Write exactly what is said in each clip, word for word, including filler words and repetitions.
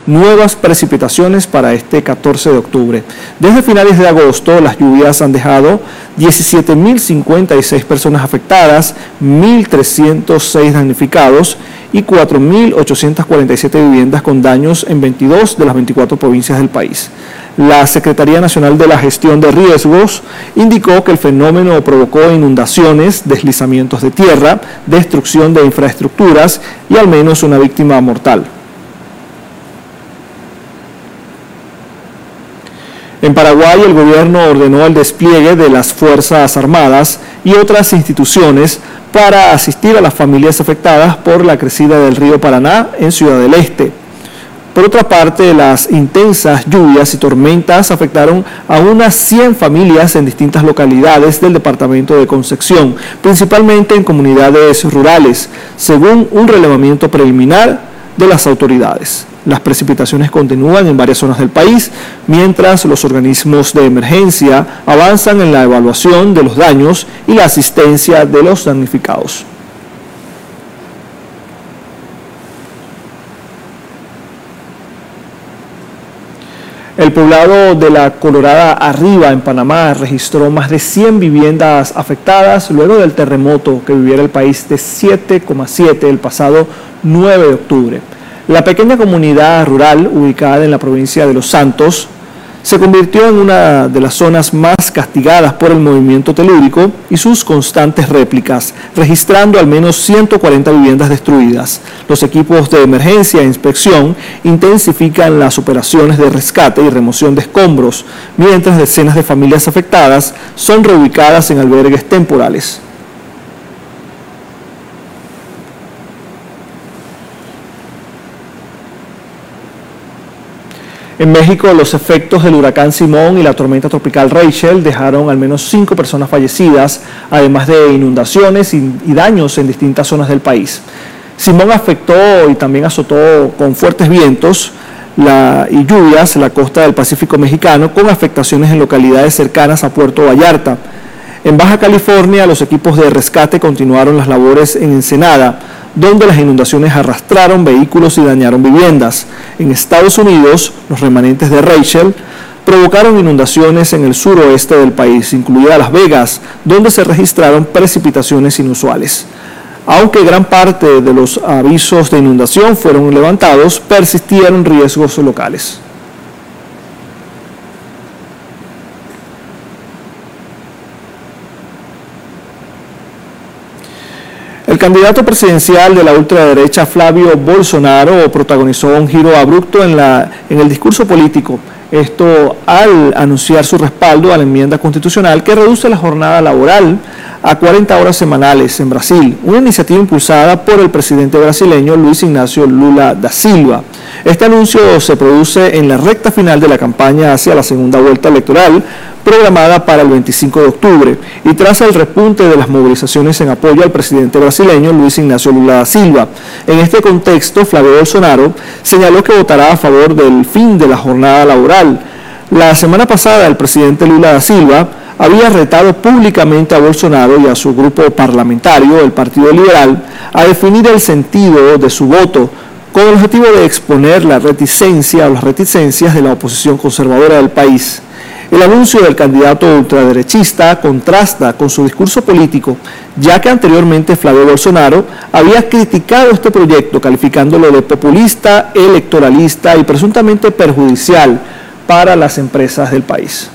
nuevas precipitaciones para este catorce de octubre. Desde finales de agosto, las lluvias han dejado diecisiete mil cincuenta y seis personas afectadas, mil trescientos seis damnificados y cuatro mil ochocientas cuarenta y siete viviendas con daños en veintidós de las veinticuatro provincias del país. La Secretaría Nacional de la Gestión de Riesgos indicó que el fenómeno provocó inundaciones, deslizamientos de tierra, destrucción de infraestructuras y al menos una víctima mortal. En Paraguay, el gobierno ordenó el despliegue de las Fuerzas Armadas y otras instituciones para asistir a las familias afectadas por la crecida del río Paraná en Ciudad del Este. Por otra parte, las intensas lluvias y tormentas afectaron a unas cien familias en distintas localidades del departamento de Concepción, principalmente en comunidades rurales, según un relevamiento preliminar de las autoridades. Las precipitaciones continúan en varias zonas del país, mientras los organismos de emergencia avanzan en la evaluación de los daños y la asistencia de los damnificados. El poblado de la Colorada Arriba, en Panamá, registró más de cien viviendas afectadas luego del terremoto que viviera el país de siete coma siete el pasado nueve de octubre. La pequeña comunidad rural, ubicada en la provincia de Los Santos, se convirtió en una de las zonas más castigadas por el movimiento telúrico y sus constantes réplicas, registrando al menos ciento cuarenta viviendas destruidas. Los equipos de emergencia e inspección intensifican las operaciones de rescate y remoción de escombros, mientras decenas de familias afectadas son reubicadas en albergues temporales. En México, los efectos del huracán Simón y la tormenta tropical Rachel dejaron al menos cinco personas fallecidas, además de inundaciones y, y daños en distintas zonas del país. Simón afectó y también azotó con fuertes vientos la, y lluvias la costa del Pacífico mexicano, con afectaciones en localidades cercanas a Puerto Vallarta. En Baja California, los equipos de rescate continuaron las labores en Ensenada, donde las inundaciones arrastraron vehículos y dañaron viviendas. En Estados Unidos, los remanentes de Rachel provocaron inundaciones en el suroeste del país, incluida Las Vegas, donde se registraron precipitaciones inusuales. Aunque gran parte de los avisos de inundación fueron levantados, persistieron riesgos locales. El candidato presidencial de la ultraderecha, Flavio Bolsonaro, protagonizó un giro abrupto en, la, en el discurso político. Esto al anunciar su respaldo a la enmienda constitucional que reduce la jornada laboral a cuarenta horas semanales en Brasil, una iniciativa impulsada por el presidente brasileño Luis Ignacio Lula da Silva. Este anuncio se produce en la recta final de la campaña hacia la segunda vuelta electoral, programada para el veinticinco de octubre, y tras el repunte de las movilizaciones en apoyo al presidente brasileño Luis Ignacio Lula da Silva. En este contexto, Flavio Bolsonaro señaló que votará a favor del fin de la jornada laboral. La semana pasada, el presidente Lula da Silva había retado públicamente a Bolsonaro y a su grupo parlamentario, el Partido Liberal, a definir el sentido de su voto, con el objetivo de exponer la reticencia o las reticencias de la oposición conservadora del país. El anuncio del candidato ultraderechista contrasta con su discurso político, ya que anteriormente Flavio Bolsonaro había criticado este proyecto, calificándolo de populista, electoralista y presuntamente perjudicial para las empresas del país.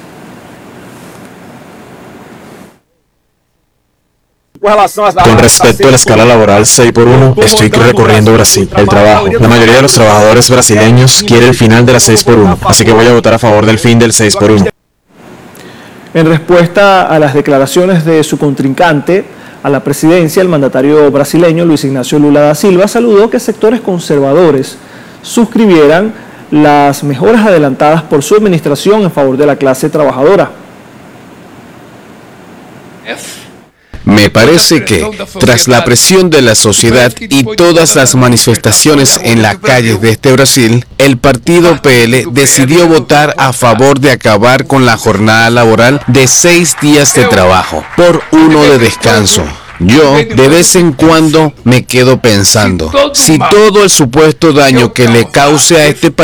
Con respecto a la escala laboral seis por uno, estoy recorriendo Brasil, el trabajo. La mayoría de los trabajadores brasileños quiere el final de la seis por uno, así que voy a votar a favor del fin del seis por uno. En respuesta a las declaraciones de su contrincante a la presidencia, el mandatario brasileño Luis Ignacio Lula da Silva saludó que sectores conservadores suscribieran las mejoras adelantadas por su administración en favor de la clase trabajadora. Me parece que, tras la presión de la sociedad y todas las manifestaciones en las calles de este Brasil, el partido P L decidió votar a favor de acabar con la jornada laboral de seis días de trabajo por uno de descanso. Yo, de vez en cuando, me quedo pensando, si todo el supuesto daño que le cause a este país